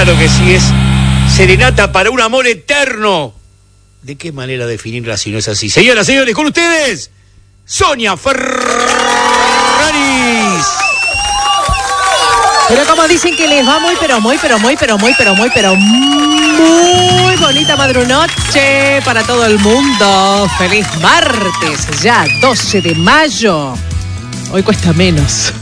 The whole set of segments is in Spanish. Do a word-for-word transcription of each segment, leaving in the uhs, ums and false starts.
Claro que sí, es Serenata para un amor eterno. ¿De qué manera definirla si no es así? Señoras, señores, con ustedes, Sonia Ferraris. Pero como dicen que les va muy, pero muy, pero muy, pero muy, pero muy, pero muy bonita madrunoche para todo el mundo. Feliz martes, ya doce de mayo. Hoy cuesta menos.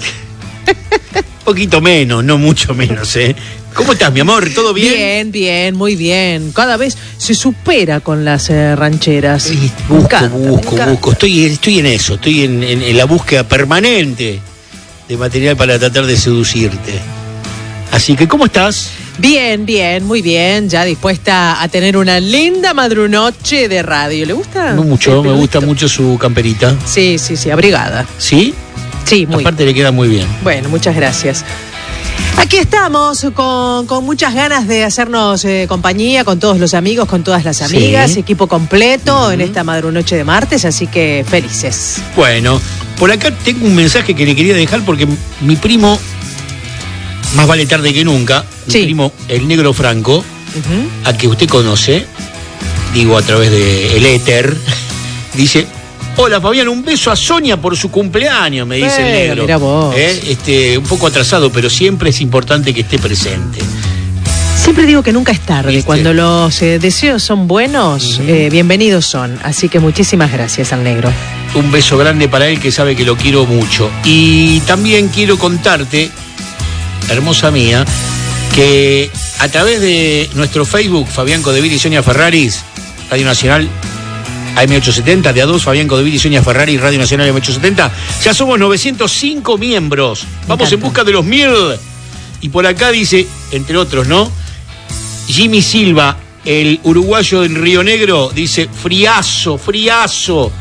Un poquito menos, no mucho menos, ¿eh? ¿Cómo estás, mi amor? ¿Todo bien? Bien, bien, muy bien. Cada vez se supera con las eh, rancheras. Sí, busco, busco, busco. Estoy, estoy en eso, estoy en, en, en la búsqueda permanente de material para tratar de seducirte. Así que, ¿cómo estás? Bien, bien, muy bien. Ya dispuesta a tener una linda madrunoche de radio. ¿Le gusta? No mucho, me gusta mucho su camperita. Sí, sí, sí, abrigada. ¿Sí? Sí, muy. Aparte le queda muy bien. Bueno, muchas gracias. Aquí estamos con, con muchas ganas de hacernos eh, compañía con todos los amigos, con todas las amigas, sí. Equipo completo uh-huh. en esta madrunoche de martes, así que felices. Bueno, por acá tengo un mensaje que le quería dejar porque mi primo, más vale tarde que nunca, mi sí. primo el Negro Franco, uh-huh. a que usted conoce, digo a través de el éter, dice... Hola Fabián, un beso a Sonia por su cumpleaños, me dice eh, el Negro. Mira vos. ¿Eh? Este, un poco atrasado, pero siempre es importante que esté presente. Siempre digo que nunca es tarde. ¿Viste? Cuando los eh, deseos son buenos, uh-huh. eh, bienvenidos son. Así que muchísimas gracias al Negro. Un beso grande para él, que sabe que lo quiero mucho. Y también quiero contarte, hermosa mía, que a través de nuestro Facebook, Fabián Codevil y Sonia Ferraris, Radio Nacional A M ochocientos setenta, de A dos, Fabián Codevil y Sonia Ferrari, Radio Nacional A M ochocientos setenta. Ya somos novecientos cinco miembros. Vamos en busca de los mil. Y por acá dice, entre otros, ¿no? Jimmy Silva, el uruguayo en Río Negro, dice, friazo, friazo.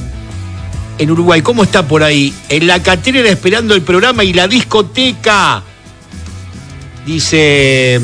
En Uruguay, ¿cómo está por ahí? En la Catrera esperando el programa y la discoteca. Dice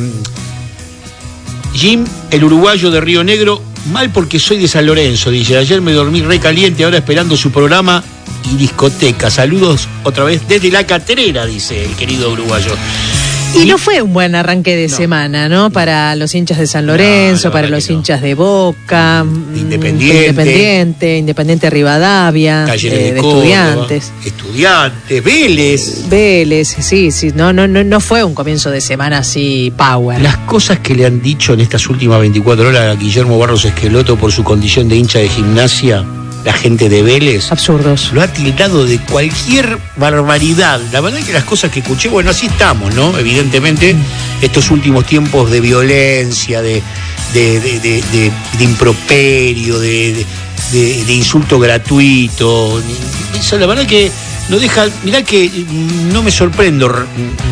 Jim, el uruguayo de Río Negro. Mal porque soy de San Lorenzo, dice. Ayer me dormí re caliente, ahora esperando su programa y discoteca. Saludos otra vez desde la Catrera, dice el querido uruguayo. Y, y no fue un buen arranque de no. semana, ¿no? Para los hinchas de San Lorenzo, no, para los hinchas no. de Boca, Independiente, Independiente, Independiente Rivadavia, Talleres de, de, de Córdoba, Estudiantes. Estudiantes, Vélez. Vélez, sí, sí. No, no, no, no fue un comienzo de semana así power. Las cosas que le han dicho en estas últimas veinticuatro horas a Guillermo Barros Esqueloto por su condición de hincha de Gimnasia, la gente de Vélez. Absurdos. Lo ha tildado de cualquier barbaridad. La verdad es que las cosas que escuché, bueno, así estamos, ¿no? Evidentemente, estos últimos tiempos de violencia, de, de, de, de, de, de improperio, de, de, de insulto gratuito. Eso, la verdad que no deja. Mirá que no me sorprendo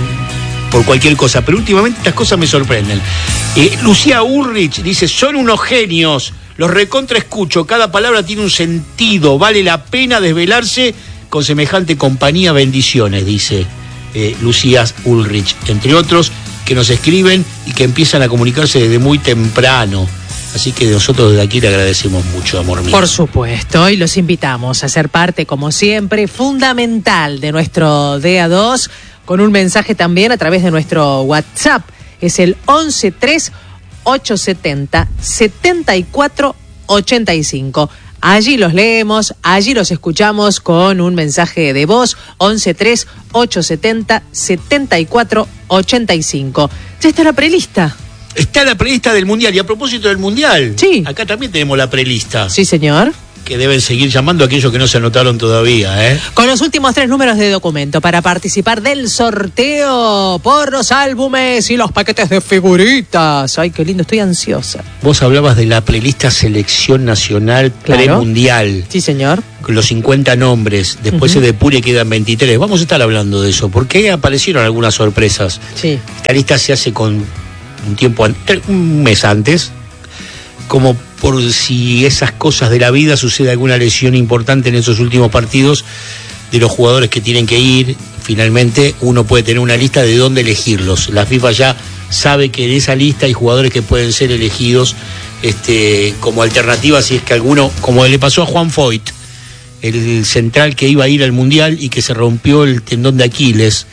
por cualquier cosa, pero últimamente estas cosas me sorprenden. Eh, Lucía Ulrich dice, son unos genios. Los recontra escucho, cada palabra tiene un sentido, vale la pena desvelarse con semejante compañía, bendiciones, dice eh, Lucía Ulrich, entre otros, que nos escriben y que empiezan a comunicarse desde muy temprano. Así que nosotros desde aquí le agradecemos mucho, amor mío. Por supuesto, y los invitamos a ser parte, como siempre, fundamental de nuestro D A dos, con un mensaje también a través de nuestro WhatsApp, es el once tres ocho setenta setenta y cuatro ochenta y cinco. Allí los leemos, allí los escuchamos con un mensaje de voz, once tres ocho setenta setenta y cuatro ochenta y cinco. Ya está la prelista. Está la prelista del Mundial, y a propósito del Mundial, sí. Acá también tenemos la prelista. Sí, señor. Que deben seguir llamando a aquellos que no se anotaron todavía, ¿eh? Con los últimos tres números de documento para participar del sorteo por los álbumes y los paquetes de figuritas. Ay, qué lindo, estoy ansiosa. Vos hablabas de la prelista Selección Nacional claro. Premundial. Sí, señor. Con los cincuenta nombres, después uh-huh. se depura y quedan veintitrés. Vamos a estar hablando de eso, porque aparecieron algunas sorpresas. Sí. Esta lista se hace con un tiempo, un mes antes, como por si esas cosas de la vida sucede alguna lesión importante en esos últimos partidos de los jugadores que tienen que ir. Finalmente uno puede tener una lista de dónde elegirlos. La FIFA ya sabe que en esa lista hay jugadores que pueden ser elegidos este, como alternativa si es que alguno, como le pasó a Juan Foyt, el central que iba a ir al Mundial y que se rompió el tendón de Aquiles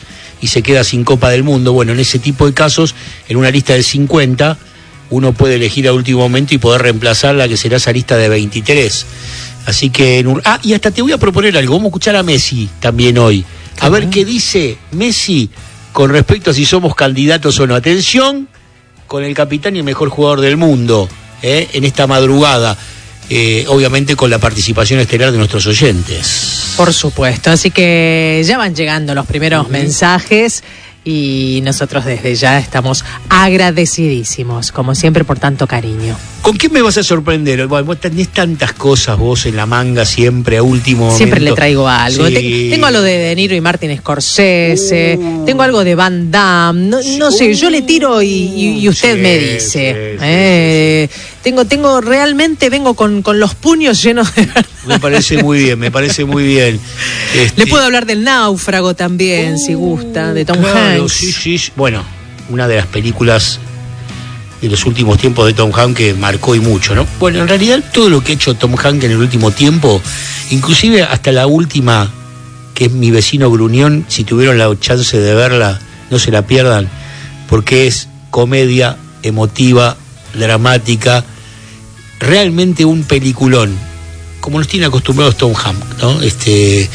y se queda sin Copa del Mundo. Bueno, en ese tipo de casos, en una lista de cincuenta, uno puede elegir a último momento y poder reemplazarla, que será esa lista de veintitrés. Así que... En un... Ah, y hasta te voy a proponer algo. Vamos a escuchar a Messi también hoy. A ver qué dice Messi con respecto a si somos candidatos o no. Atención con el capitán y el mejor jugador del mundo, ¿eh? En esta madrugada. Eh, obviamente con la participación estelar de nuestros oyentes. Por supuesto, así que ya van llegando los primeros uh-huh. mensajes y nosotros desde ya estamos agradecidísimos, como siempre, por tanto cariño. ¿Con qué me vas a sorprender? Vos tenés tantas cosas vos en la manga siempre a último momento. Siempre le traigo algo. Sí. Te, tengo algo de De Niro y Martin Scorsese, uh, tengo algo de Van Damme, no, no uh, sé, yo le tiro y, y, y usted sí, me dice. Sí, eh, sí, sí. Tengo, tengo, realmente vengo con, con los puños llenos de... Me parece muy bien, me parece muy bien. Este... Le puedo hablar del Náufrago también, uh, si gusta, de Tom claro, Hanks. Sí, sí, bueno, una de las películas de los últimos tiempos de Tom Hanks que marcó y mucho, ¿no? Bueno, en realidad todo lo que ha hecho Tom Hanks en el último tiempo, inclusive hasta la última, que es Mi vecino Gruñón, si tuvieron la chance de verla, no se la pierdan, porque es comedia, emotiva, dramática, realmente un peliculón, como nos tiene acostumbrados Tom Hanks, ¿no? Este,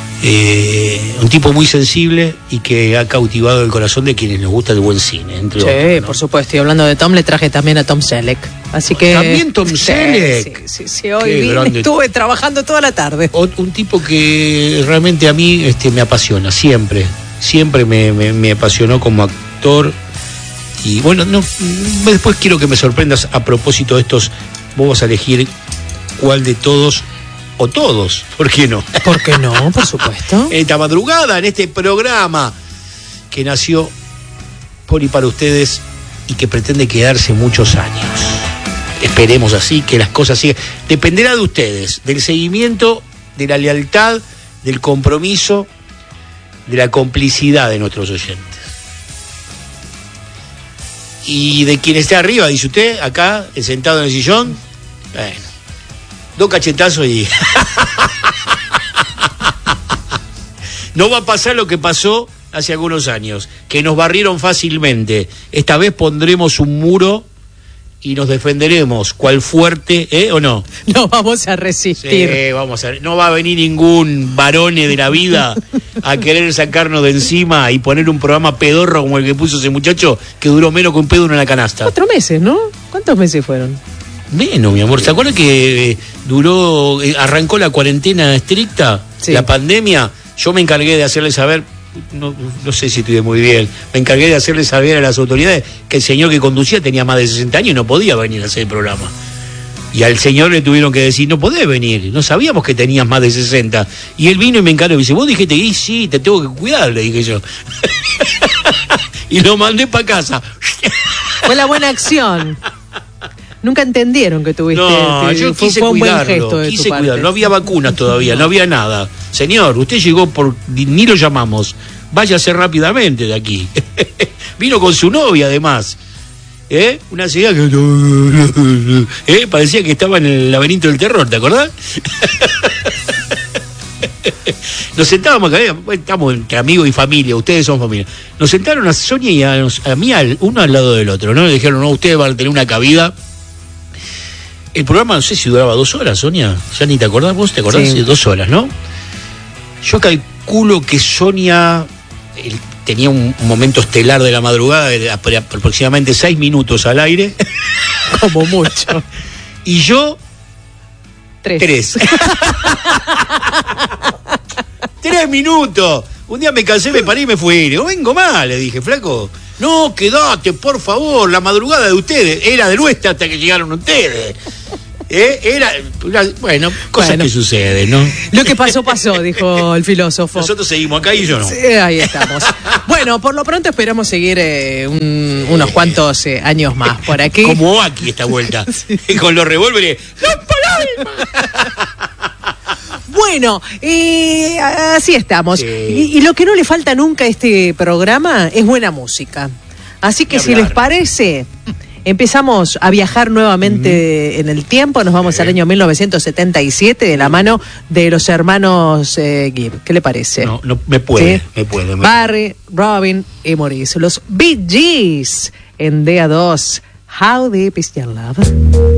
eh, un tipo muy sensible y que ha cautivado el corazón de quienes nos gusta el buen cine, entre sí, otros, ¿no? Por supuesto, y hablando de Tom, le traje también a Tom Selleck, así que... ¿También Tom Selleck? Sí, sí, sí, hoy vine, estuve trabajando toda la tarde. O, un tipo que realmente a mí este, me apasiona, siempre, siempre me, me, me apasionó como actor. Y bueno, no, después quiero que me sorprendas a propósito de estos. Vos vas a elegir cuál de todos o todos, ¿por qué no? ¿Por qué no? Por supuesto. En esta madrugada, en este programa que nació por y para ustedes y que pretende quedarse muchos años. Esperemos así, que las cosas sigan. Dependerá de ustedes, del seguimiento, de la lealtad, del compromiso, de la complicidad de nuestros oyentes. Y de quien esté arriba, dice usted, acá, sentado en el sillón, bueno, dos cachetazos y... No va a pasar lo que pasó hace algunos años, que nos barrieron fácilmente. Esta vez pondremos un muro y nos defenderemos, cual fuerte, ¿eh? ¿O no? No vamos a resistir. Sí, vamos a... No va a venir ningún varone de la vida a querer sacarnos de encima y poner un programa pedorro como el que puso ese muchacho, que duró menos que un pedo en la canasta. Cuatro meses, ¿no? ¿Cuántos meses fueron? Menos, mi amor. ¿Se acuerda que eh, duró, eh, arrancó la cuarentena estricta, sí. La pandemia? Yo me encargué de hacerle saber, no, no sé si estuve muy bien, me encargué de hacerle saber a las autoridades que el señor que conducía tenía más de sesenta años y no podía venir a hacer el programa. Y al señor le tuvieron que decir, no podés venir, no sabíamos que tenías más de sesenta. Y él vino y me encargó y dice, vos dijiste, y sí, te tengo que cuidar, le dije yo. Y lo mandé para casa. Fue la buena acción. Nunca entendieron que tuviste... No, te, yo fue, quise fue un cuidarlo, buen gesto de quise tu parte. cuidarlo. No había vacunas todavía, no había nada. Señor, usted llegó por... ni lo llamamos. Váyase rápidamente de aquí. Vino con su novia, además. ¿Eh? Una señora que... ¿Eh? Parecía que estaba en el laberinto del terror, ¿te acordás? Nos sentábamos acá, estamos entre amigos y familia, ustedes son familia. Nos sentaron a Sonia y a, a mí, uno al lado del otro, ¿no? Le dijeron, no, ustedes van a tener una cabida. El programa, no sé si duraba dos horas, Sonia. Ya ni te acordás, vos te acordás, sí. Dos horas, ¿no? Yo calculo que Sonia el, tenía un, un momento estelar de la madrugada, de aproximadamente seis minutos al aire. Como mucho. Y yo... Tres. Tres. Tres minutos. Un día me cansé, me paré y me fui. No vengo más, le dije, flaco. No, quedate, por favor, la madrugada de ustedes. Era de nuestra hasta que llegaron ustedes. ¿Eh? Era, bueno, cosas bueno, que suceden, ¿no? Lo que pasó, pasó, dijo el filósofo. Nosotros seguimos acá y yo no. Sí, ahí estamos. Bueno, por lo pronto esperamos seguir eh, un, unos cuantos eh, años más por aquí. Como aquí esta vuelta. Sí. Con los revólveres. ¡La Bueno, eh, así estamos. Sí. Y, y lo que no le falta nunca a este programa es buena música. Así que si les parece, empezamos a viajar nuevamente mm. en el tiempo, nos vamos sí. al año mil novecientos setenta y siete de la mano de los hermanos eh, Gibb. ¿Qué le parece? No, no me puede, ¿sí? me puede. Me Barry, Robin y Maurice, los Bee Gees en D A dos. How Deep Is Your Love?